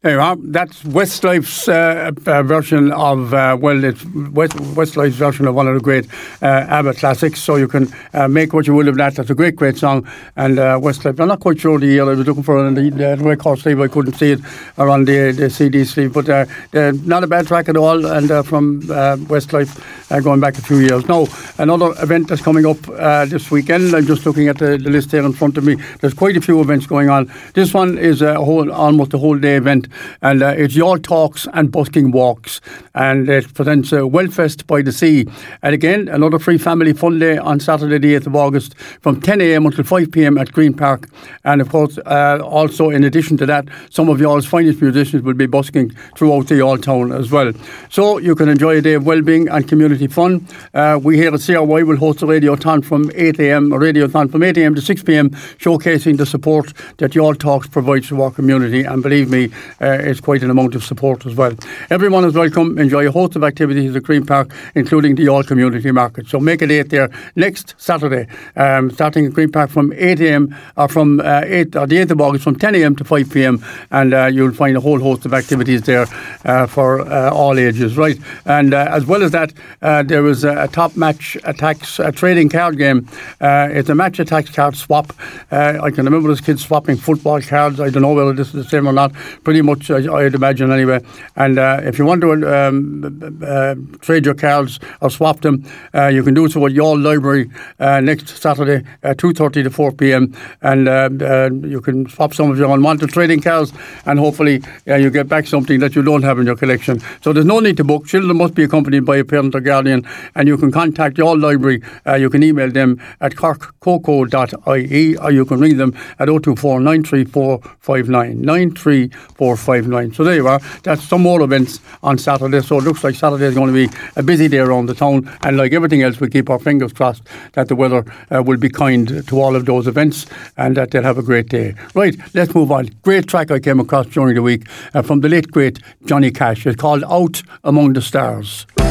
There you are. That's Westlife's version of, it's Westlife's version of one of the great ABBA classics. So you can make what you will of that. That's a great, great song. And Westlife, I'm not quite sure the year I was looking for it on the record sleeve. I couldn't see it around the CD sleeve. But not a bad track at all. And from Westlife going back a few years. Now, another event that's coming up this weekend. I'm just looking at the list here in front of me. There's quite a few events going on. This one is almost a whole day event. And it's Your Talks and Busking Walks. And it presents Wellfest by the Sea. And again, another free family fun day on Saturday the 8th of August from 10 a.m. until 5 p.m. at Green Park. And of course, also in addition to that, some of y'all's finest musicians will be busking throughout the All Town as well. So you can enjoy a day of well-being and community fun. We here at CRY will host a radiothon from 8 a.m. to 6 p.m. showcasing the support that Your Talks provides to our community. And believe me, it's quite an amount of support as well. Everyone is welcome. Enjoy a host of activities at Green Park, including the All Community Market. So make a date there next Saturday, starting at Green Park from 8 a.m. or from the 8th of August from 10 a.m. to 5 p.m. And you'll find a whole host of activities there for all ages, right? And as well as that, there was a top match attacks trading card game. It's a match attacks card swap. I can remember as kids swapping football cards. I don't know whether this is the same or not. Pretty much, I'd imagine anyway. And if you want to trade your cards or swap them, you can do so at your library next Saturday, 2:30 to 4 p.m. And you can swap some of your unwanted trading cards, and hopefully you get back something that you don't have in your collection. So there's no need to book. Children must be accompanied by a parent or guardian, and you can contact your library. You can email them at corkcoco.ie, or you can ring them at 024 934 93459. So there you are. That's some more events on Saturday. So it looks like Saturday is going to be a busy day around the town. And like everything else, we keep our fingers crossed that the weather will be kind to all of those events and that they'll have a great day. Right, let's move on. Great track I came across during the week from the late, great Johnny Cash. It's called Out Among the Stars.